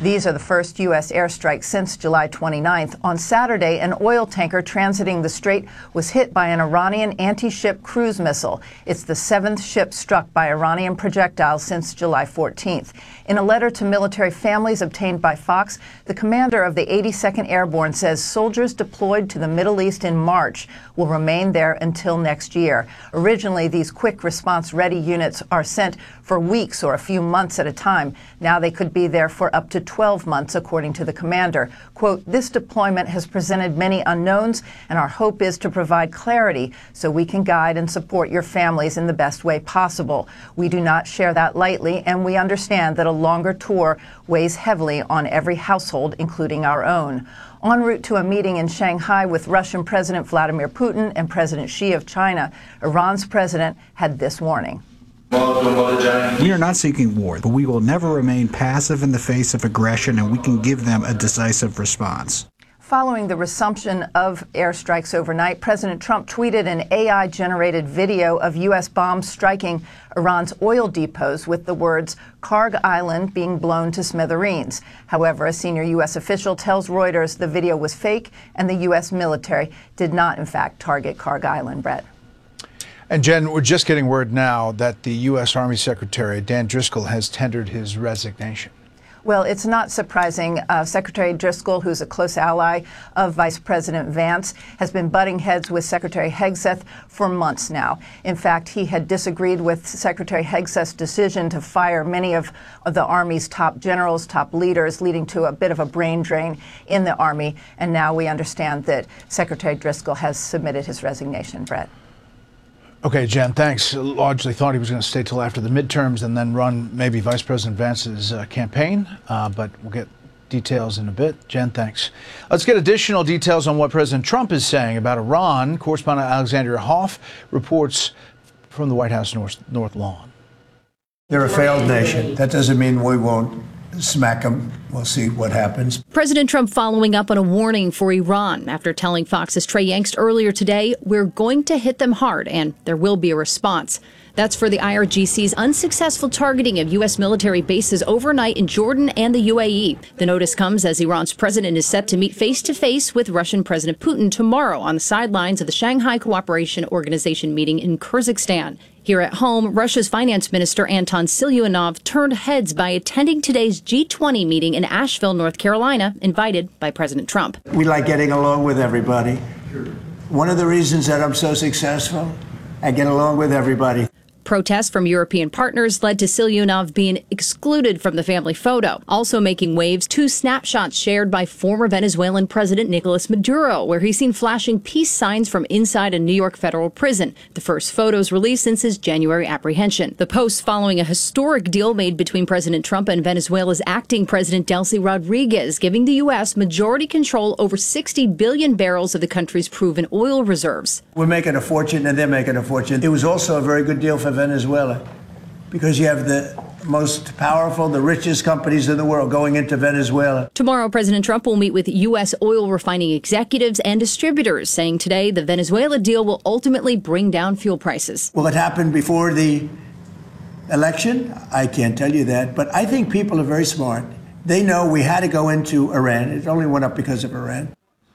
These are the first U.S. airstrikes since July 29th. On Saturday, an oil tanker transiting the strait was hit by an Iranian anti-ship cruise missile. It's the seventh ship struck by Iranian projectiles since July 14th. In a letter to military families obtained by Fox, the commander of the 82nd Airborne says soldiers deployed to the Middle East in March will remain there until next year. Originally, these quick response ready units are sent for weeks or a few months at a time. Now they could be there for up to 12 months, according to the commander. Quote, "This deployment has presented many unknowns, and our hope is to provide clarity so we can guide and support your families in the best way possible. We do not share that lightly, and we understand that a longer tour weighs heavily on every household, including our own." En route to a meeting in Shanghai with Russian President Vladimir Putin and President Xi of China, Iran's president had this warning. We are not seeking war, but we will never remain passive in the face of aggression, and we can give them a decisive response. Following the resumption of airstrikes overnight, President Trump tweeted an AI-generated video of U.S. bombs striking Iran's oil depots with the words "Karg Island" being blown to smithereens. However, a senior U.S. official tells Reuters the video was fake and the U.S. military did not, in fact, target Karg Island. Brett. And Jen, we're just getting word now that the U.S. Army Secretary Dan Driscoll has tendered his resignation. Well, it's not surprising. Secretary Driscoll, who's a close ally of Vice President Vance, has been butting heads with Secretary Hegseth for months now. In fact, he had disagreed with Secretary Hegseth's decision to fire many of the Army's top generals, top leaders, leading to a bit of a brain drain in the Army. And now we understand that Secretary Driscoll has submitted his resignation. Brett. Okay, Jen, thanks. Largely thought he was going to stay till after the midterms and then run maybe Vice President Vance's campaign, but we'll get details in a bit. Jen, thanks. Let's get additional details on what President Trump is saying about Iran. Correspondent Alexandria Hoff reports from the White House North Lawn. They're a failed nation. That doesn't mean we won't smack them. We'll see what happens. President Trump following up on a warning for Iran after telling Fox's Trey Yangst earlier today, "We're going to hit them hard and there will be a response." That's for the IRGC's unsuccessful targeting of U.S. military bases overnight in Jordan and the UAE. The notice comes as Iran's president is set to meet face-to-face with Russian President Putin tomorrow on the sidelines of the Shanghai Cooperation Organization meeting in Kyrgyzstan. Here at home, Russia's finance minister Anton Siluanov turned heads by attending today's G20 meeting in Asheville, North Carolina, invited by President Trump. We like getting along with everybody. One of the reasons that I'm so successful, I get along with everybody. Protests from European partners led to Siluanov being excluded from the family photo. Also making waves, two snapshots shared by former Venezuelan President Nicolas Maduro, where he's seen flashing peace signs from inside a New York federal prison. The first photos released since his January apprehension. The posts following a historic deal made between President Trump and Venezuela's acting president Delcy Rodriguez, giving the U.S. majority control over 60 billion barrels of the country's proven oil reserves. We're making a fortune and they're making a fortune. It was also a very good deal for Venezuela, because you have the most powerful, the richest companies in the world going into Venezuela. Tomorrow, President Trump will meet with U.S. oil refining executives and distributors, saying today the Venezuela deal will ultimately bring down fuel prices. Will it happen before the election? I can't tell you that, but I think people are very smart. They know we had to go into Iran. It only went up because of Iran.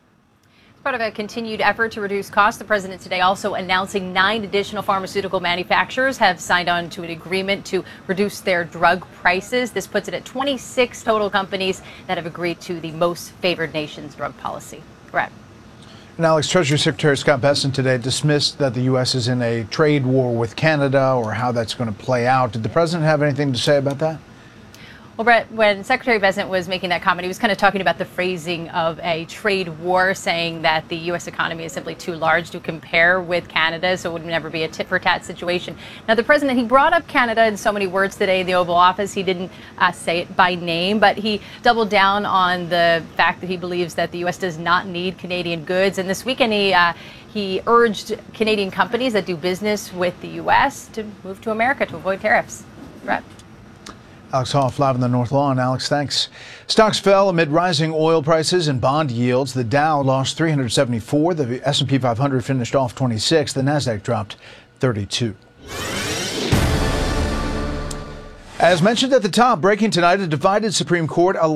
Part of a continued effort to reduce costs, the president today also announcing 9 additional pharmaceutical manufacturers have signed on to an agreement to reduce their drug prices. This puts it at 26 total companies that have agreed to the most favored nation's drug policy. Brett. And Alex, Treasury Secretary Scott Bessent today dismissed that the U.S. is in a trade war with Canada or how that's going to play out. Did the president have anything to say about that? Well, Brett, when Secretary Bessent was making that comment, he was kind of talking about the phrasing of a trade war, saying that the U.S. economy is simply too large to compare with Canada, so it would never be a tit-for-tat situation. Now, the president, he brought up Canada in so many words today in the Oval Office. He didn't say it by name, but he doubled down on the fact that he believes that the U.S. does not need Canadian goods. And this weekend, he urged Canadian companies that do business with the U.S. to move to America to avoid tariffs. Brett. Alex Hoff, live on the North Lawn. Alex, thanks. Stocks fell amid rising oil prices and bond yields. The Dow lost 374. The S&P 500 finished off 26. The Nasdaq dropped 32. As mentioned at the top, breaking tonight, a divided Supreme Court